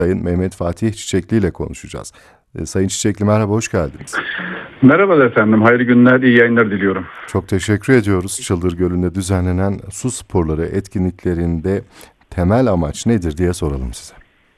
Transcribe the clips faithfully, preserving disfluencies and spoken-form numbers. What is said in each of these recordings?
Sayın Mehmet Fatih Çiçekli ile konuşacağız. E, Sayın Çiçekli merhaba, hoş geldiniz. Merhabalar efendim. Hayırlı günler, iyi yayınlar diliyorum. Çok teşekkür ediyoruz. Çıldır Gölü'nde düzenlenen su sporları etkinliklerinde temel amaç nedir diye soralım size.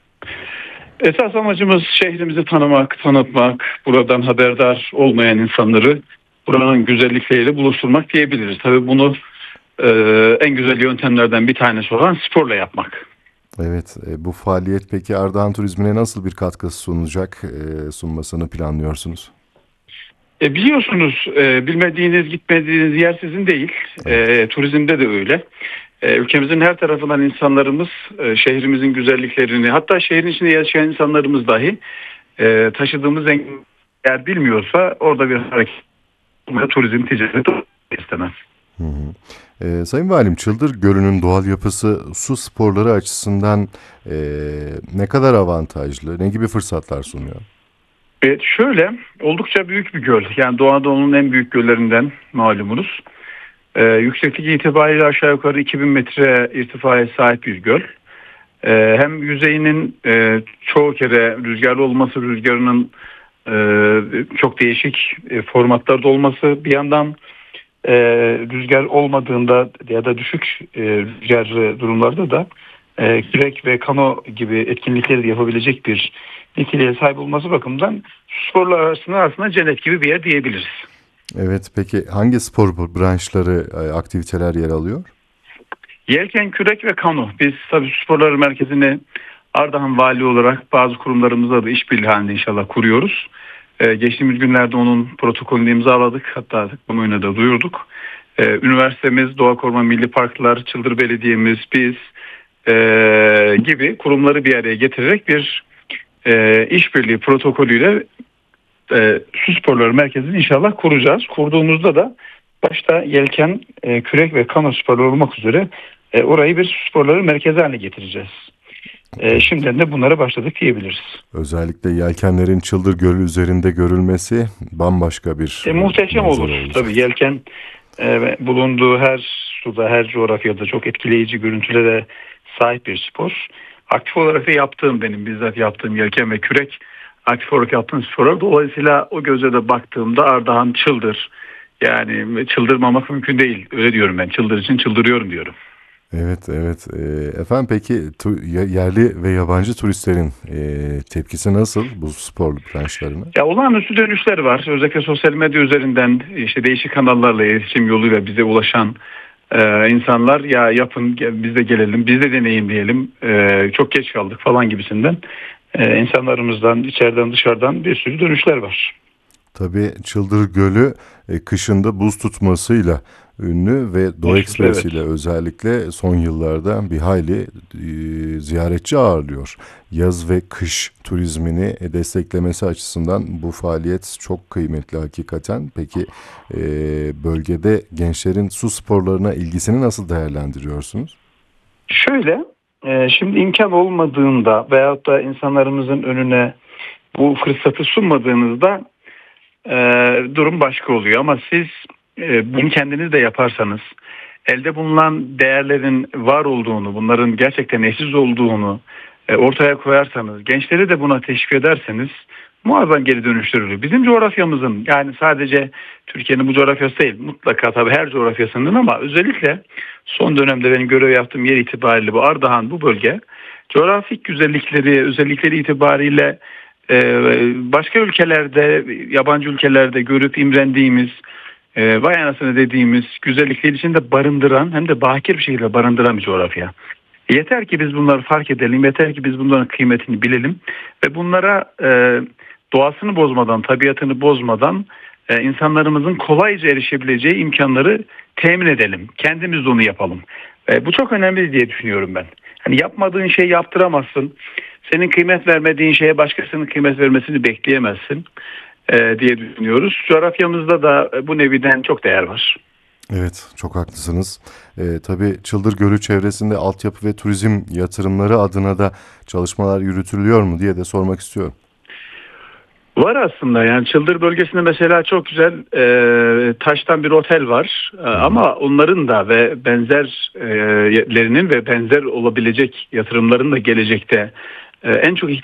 Esas amacımız şehrimizi tanımak, tanıtmak, buradan haberdar olmayan insanları buranın güzellikleriyle buluşturmak diyebiliriz. Tabii bunu e, en güzel yöntemlerden bir tanesi olan sporla yapmak. Evet, e, bu faaliyet peki Ardahan Turizmi'ne nasıl bir katkısı sunacak, e, sunmasını planlıyorsunuz? E, biliyorsunuz e, bilmediğiniz, gitmediğiniz yer sizin değil. Evet. E, turizmde de öyle. E, ülkemizin her tarafından insanlarımız e, şehrimizin güzelliklerini, hatta şehrin içinde yaşayan insanlarımız dahi e, taşıdığımız en yer bilmiyorsa orada bir hareket, turizm, ticaret istemez. Hı hı. E, Sayın Valim, Çıldır Gölü'nün doğal yapısı su sporları açısından e, ne kadar avantajlı, ne gibi fırsatlar sunuyor? Evet, şöyle oldukça büyük bir göl. Yani Doğu Anadolu'nun en büyük göllerinden malumunuz. Ee, yükseklik itibariyle aşağı yukarı iki bin metre irtifaya sahip bir göl. Ee, hem yüzeyinin e, çoğu kere rüzgarlı olması, rüzgarının e, çok değişik e, formatlarda olması, bir yandan e, rüzgar olmadığında ya da düşük e, rüzgarlı durumlarda da e, kürek ve kano gibi etkinlikleri de yapabilecek bir niteliğe sahip olması bakımından sporlar arasında aslında cennet gibi bir yer diyebiliriz. Evet, peki hangi spor bu- branşları, e, aktiviteler yer alıyor? Yelken, kürek ve kano. Biz tabii sporlar merkezini Ardahan Vali olarak bazı kurumlarımızla da işbirliği halinde inşallah kuruyoruz. Ee, geçtiğimiz günlerde onun protokolünü imzaladık. Hatta kamuoyuna da duyurduk. Ee, üniversitemiz, Doğa Koruma Milli Parklar, Çıldır Belediye'miz, biz ee, gibi kurumları bir araya getirerek bir ee, işbirliği protokolüyle e, su sporları merkezini inşallah kuracağız. Kurduğumuzda da başta yelken, e, kürek ve kano sporları olmak üzere e, orayı bir su sporları merkezi haline getireceğiz. E, şimdiden de bunlara başladık diyebiliriz. Özellikle yelkenlerin Çıldır Gölü üzerinde görülmesi bambaşka bir E, e, muhteşem manzara olur. olacak. Tabii yelken e, bulunduğu her suda, her coğrafyada çok etkileyici görüntülere sahip bir spor. Aktif olarak da yaptığım, benim bizzat yaptığım yelken ve kürek aktif olarak yaptığım sporlar. Dolayısıyla o göze de baktığımda Ardahan Çıldır. Yani çıldırmamak mümkün değil. Öyle diyorum ben. Çıldır için çıldırıyorum diyorum. Evet, evet. E, efendim peki tu- ye- yerli ve yabancı turistlerin e, tepkisi nasıl bu spor branşlarına? Ya olağanüstü dönüşler var. Özellikle sosyal medya üzerinden işte değişik kanallarla iletişim yoluyla bize ulaşan e, insanlar ya yapın gel- biz de gelelim, biz de deneyimleyelim. E, çok geç kaldık falan gibisinden e, insanlarımızdan içeriden dışarıdan bir sürü dönüşler var. Tabii Çıldır Gölü e, kışında buz tutmasıyla ünlü ve Doğu Meşhur, Ekspresi evet. ile özellikle son yıllarda bir hayli e, ziyaretçi ağırlıyor. Yaz ve kış turizmini e, desteklemesi açısından bu faaliyet çok kıymetli hakikaten. Peki e, bölgede gençlerin su sporlarına ilgisini nasıl değerlendiriyorsunuz? Şöyle e, şimdi imkan olmadığında veyahut da insanlarımızın önüne bu fırsatı sunmadığınızda e, durum başka oluyor. Ama siz e, bunu kendiniz de yaparsanız, elde bulunan değerlerin var olduğunu, bunların gerçekten eşsiz olduğunu e, ortaya koyarsanız, gençleri de buna teşvik ederseniz muazzam geri dönüşler oluyor. Bizim coğrafyamızın, yani sadece Türkiye'nin bu coğrafyası değil, mutlaka tabii her coğrafyasının, ama özellikle son dönemde benim görev yaptığım yer itibariyle bu Ardahan, bu bölge coğrafik güzellikleri, özellikleri itibariyle e, başka ülkelerde, yabancı ülkelerde görüp imrendiğimiz, e, vay anasını dediğimiz güzellikleri içinde barındıran, hem de bakir bir şekilde barındıran bir coğrafya. Yeter ki biz bunları fark edelim, yeter ki biz bunların kıymetini bilelim ve bunlara e, doğasını bozmadan, tabiatını bozmadan e, insanlarımızın kolayca erişebileceği imkanları temin edelim. Kendimiz de onu yapalım. E, bu çok önemli diye düşünüyorum ben. Hani yapmadığın şeyi yaptıramazsın. Senin kıymet vermediğin şeye başkasının kıymet vermesini bekleyemezsin e, diye düşünüyoruz. Coğrafyamızda da e, bu neviden çok değer var. Evet, çok haklısınız. Ee, tabii Çıldır Gölü çevresinde altyapı ve turizm yatırımları adına da çalışmalar yürütülüyor mu diye de sormak istiyorum. Var aslında, yani Çıldır bölgesinde mesela çok güzel e, taştan bir otel var. E, Hı hı. ama onların da ve benzerlerinin ve benzer olabilecek yatırımların da gelecekte e, en çok